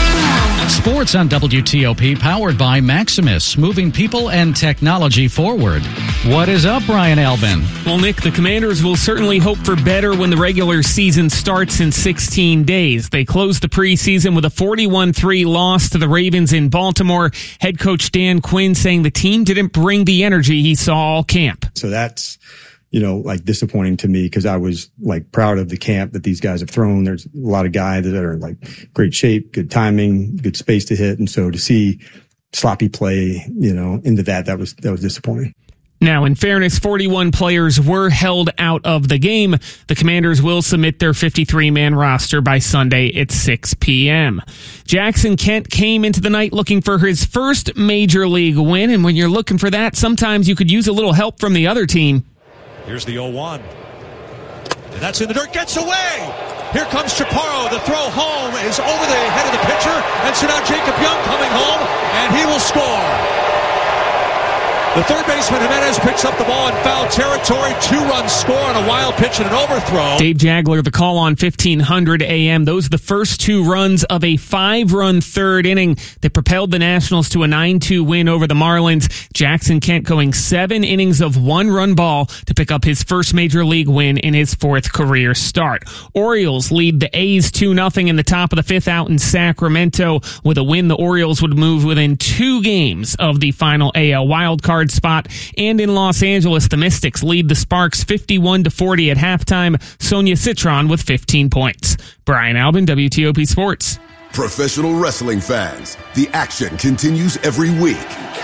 Sports on W T O P, powered by Maximus, moving people and technology forward. What is up, Brian Albin? Well, Nick, the Commanders will certainly hope for better when the regular season starts in sixteen days. They closed the preseason with a forty-one three loss to the Ravens in Baltimore. Head coach Dan Quinn saying the team didn't bring the energy he saw all camp. So that's, you know, like disappointing to me, because I was like proud of the camp that these guys have thrown. There's a lot of guys that are like great shape, good timing, good space to hit. And so to see sloppy play, you know, into that, that was, that was disappointing. Now, in fairness, forty-one players were held out of the game. The Commanders will submit their fifty-three man roster by Sunday at six p.m. Jackson Kent came into the night looking for his first major league win. And when you're looking for that, sometimes you could use a little help from the other team. Here's the oh one. And that's in the dirt. Gets away. Here comes Chaparro. The throw home is over the head of the pitcher. And so now Jacob Young coming home, and he will score. The third baseman, Jimenez, picks up the ball in foul territory. Two-run score on a wild pitch and an overthrow. Dave Jagler, the call on fifteen hundred A M. Those are the first two runs of a five-run third inning that propelled the Nationals to a nine two win over the Marlins. Jackson Kent going seven innings of one-run ball to pick up his first major league win in his fourth career start. Orioles lead the A's two nothing in the top of the fifth out in Sacramento. With a win, the Orioles would move within two games of the final A L wildcard spot. And in Los Angeles, the Mystics lead the Sparks fifty-one to forty at halftime. Sonia Citron with fifteen points. Brian Albin, W T O P Sports. Professional wrestling fans, the action continues every week.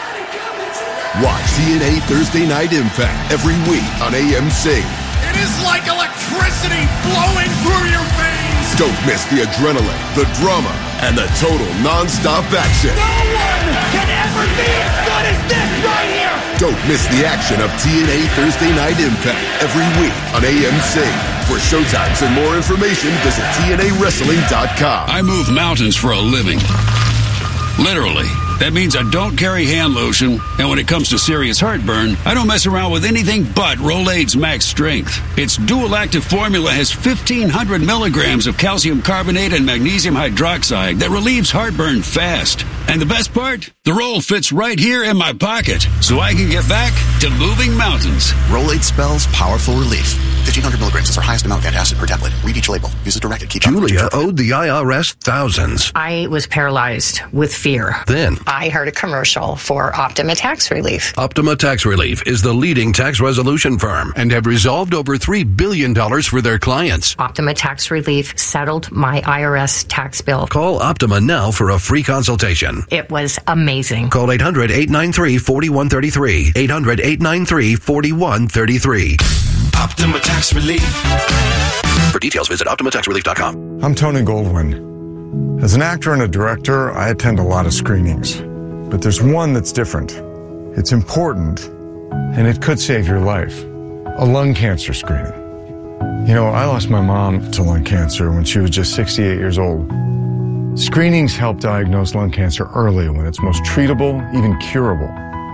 Watch T N A Thursday Night Impact every week on A M C. It is like electricity flowing through your veins. Don't miss the adrenaline, the drama, and the total non-stop action. No one can ever be as good as this right here. Don't miss the action of T N A Thursday Night Impact every week on A M C. For showtimes and more information, visit T N A wrestling dot com. I move mountains for a living. Literally. That means I don't carry hand lotion, and when it comes to serious heartburn, I don't mess around with anything but Rolaids Max Strength. Its dual active formula has fifteen hundred milligrams of calcium carbonate and magnesium hydroxide that relieves heartburn fast. And the best part? The roll fits right here in my pocket, so I can get back to moving mountains. Rolaids spells powerful relief. fifteen hundred milligrams is our highest amount of antacid per tablet. Read each label. Use as directed. Keep Julia owed the I R S thousands. I was paralyzed with fear. Then I heard a commercial for Optima Tax Relief. Optima Tax Relief is the leading tax resolution firm and have resolved over three billion dollars for their clients. Optima Tax Relief settled my I R S tax bill. Call Optima now for a free consultation. It was amazing. Call eight hundred, eight nine three, four one three three. eight hundred, eight nine three, four one three three. Optima Tax Relief. For details, visit Optima Tax Relief dot com. I'm Tony Goldwyn. As an actor and a director, I attend a lot of screenings. But there's one that's different. It's important, and it could save your life. A lung cancer screening. You know, I lost my mom to lung cancer when she was just sixty-eight years old. Screenings help diagnose lung cancer early when it's most treatable, even curable.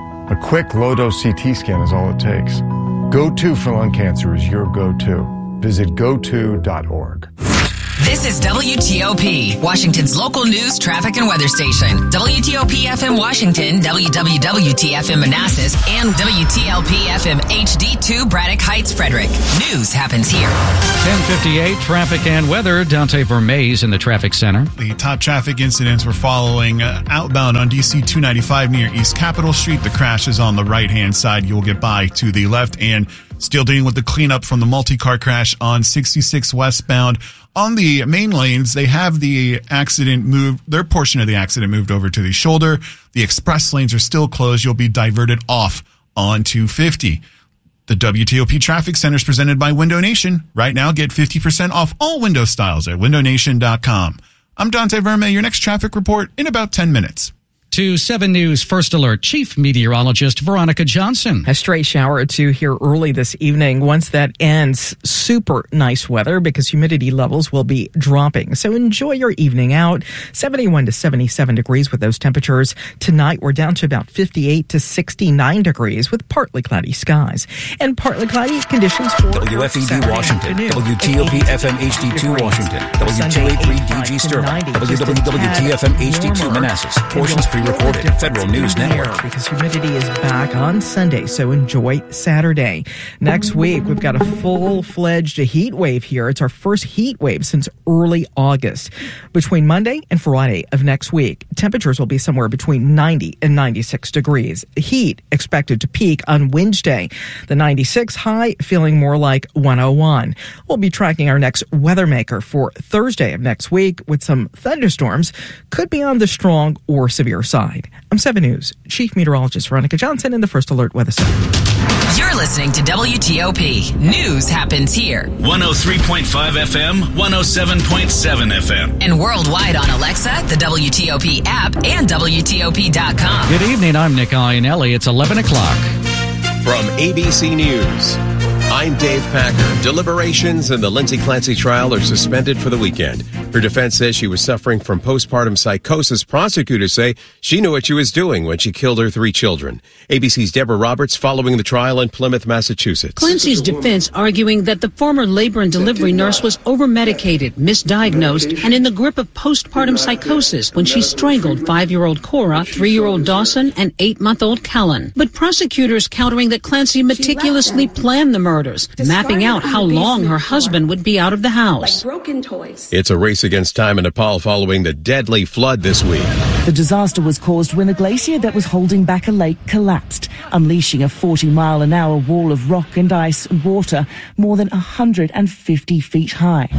A quick low-dose C T scan is all it takes. Go-To for lung cancer is your go-to. Visit go to dot org. This is W T O P, Washington's local news, traffic, and weather station. W T O P F M Washington, W W W T F M Manassas, and W T L P F M H D two Braddock Heights, Frederick. News happens here. ten fifty-eight, traffic and weather. Dante Vermees in the traffic center. The top traffic incidents we're following uh, outbound on D C two ninety-five near East Capitol Street. The crash is on the right-hand side. You'll get by to the left, and still dealing with the cleanup from the multi-car crash on sixty-six westbound. On the main lanes, they have the accident moved, their portion of the accident moved over to the shoulder. The express lanes are still closed. You'll be diverted off on two fifty. The W T O P Traffic Center is presented by Window Nation. Right now, get fifty percent off all window styles at window nation dot com. I'm Dante Verme. Your next traffic report in about ten minutes. To seven News First Alert Chief Meteorologist Veronica Johnson. A stray shower or two here early this evening. Once that ends, super nice weather because humidity levels will be dropping. So enjoy your evening out. seventy-one to seventy-seven degrees with those temperatures. Tonight, we're down to about fifty-eight to sixty-nine degrees with partly cloudy skies. And partly cloudy conditions for W F E D Washington, W T O P F M H D two Washington, W two eighty-three D G Sterling, W W W T F M H D two Manassas. Portions pre-recorded. Federal News Network. Because humidity is back on Sunday, so enjoy Saturday. Next week, we've got a full-fledged heat wave here. It's our first heat wave since early August. Between Monday and Friday of next week, temperatures will be somewhere between ninety and ninety-six degrees. Heat expected to peak on Wednesday. The ninety-six high feeling more like one oh one. We'll be tracking our next weather maker for Thursday of next week with some thunderstorms. Could be on the strong or severe side. I'm seven News Chief Meteorologist Veronica Johnson in the First Alert Weather Center. You're listening to W T O P. News happens here. one oh three point five F M, one oh seven point seven F M. And worldwide on Alexa, the W T O P app, and W T O P dot com. Good evening. I'm Nick Iannelli. It's eleven o'clock. From A B C News, I'm Dave Packer. Deliberations in the Lindsay Clancy trial are suspended for the weekend. Her defense says she was suffering from postpartum psychosis. Prosecutors say she knew what she was doing when she killed her three children. A B C's Deborah Roberts following the trial in Plymouth, Massachusetts. Clancy's defense arguing that the former labor and delivery nurse was over-medicated, misdiagnosed, and in the grip of postpartum psychosis when she strangled five-year-old Cora, three-year-old Dawson, and eight-month-old Kellen. But prosecutors countering that Clancy meticulously planned the murders, mapping out how long her husband would be out of the house. Like broken toys. It's a race against time in Nepal following the deadly flood this week. The disaster was caused when a glacier that was holding back a lake collapsed, unleashing a forty mile an hour wall of rock and ice and water more than one hundred fifty feet high.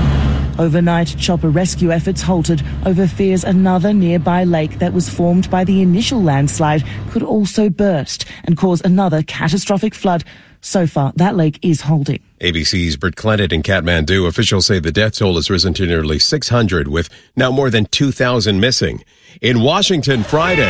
Overnight, chopper rescue efforts halted over fears another nearby lake that was formed by the initial landslide could also burst and cause another catastrophic flood. So far, that lake is holding. A B C's Britt Clennett in Kathmandu. Officials say the death toll has risen to nearly six hundred, with now more than two thousand missing. In Washington, Friday,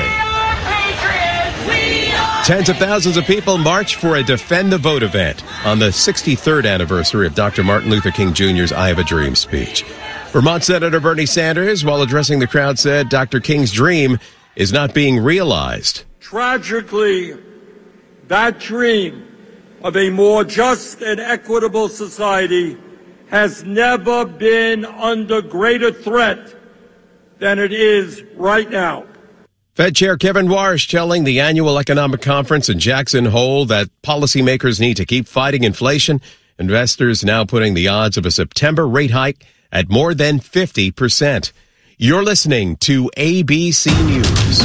tens of thousands of people marched for a Defend the Vote event on the sixty-third anniversary of Doctor Martin Luther King Junior's I Have a Dream speech. Vermont Senator Bernie Sanders, while addressing the crowd, said Doctor King's dream is not being realized. Tragically, that dream of a more just and equitable society has never been under greater threat than it is right now. Fed Chair Kevin Warsh telling the annual economic conference in Jackson Hole that policymakers need to keep fighting inflation Investors now putting the odds of a September rate hike at more than fifty percent. You're listening to A B C News.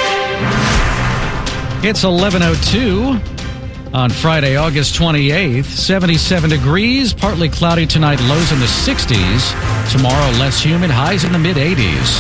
It's eleven oh two on Friday, August twenty-eighth. seventy-seven degrees, partly cloudy tonight, lows in the sixties. Tomorrow, less humid, highs in the mid-eighties.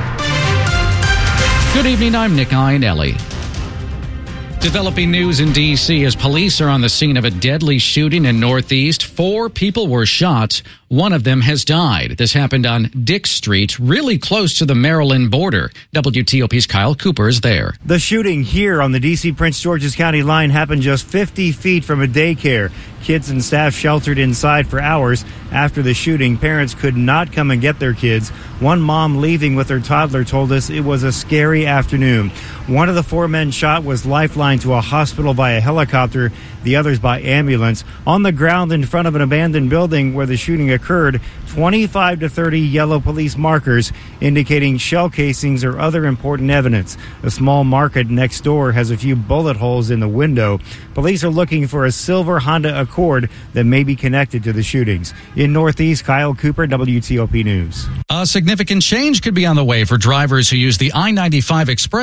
Good evening, I'm Nick Iannelli. Developing news in D C as police are on the scene of a deadly shooting in Northeast. Four people were shot. One of them has died. This happened on Dick Street, really close to the Maryland border. W T O P's Kyle Cooper is there. The shooting here on the D C Prince George's County line happened just fifty feet from a daycare. Kids and staff sheltered inside for hours. After the shooting, parents could not come and get their kids. One mom leaving with her toddler told us it was a scary afternoon. One of the four men shot was lifelined to a hospital via helicopter, the others by ambulance. On the ground in front of an abandoned building where the shooting occurred, twenty-five to thirty yellow police markers indicating shell casings or other important evidence. A small market next door has a few bullet holes in the window. Police are looking for a silver Honda Accord that may be connected to the shootings. In Northeast, Kyle Cooper, W T O P News. A significant change could be on the way for drivers who use the I ninety-five Express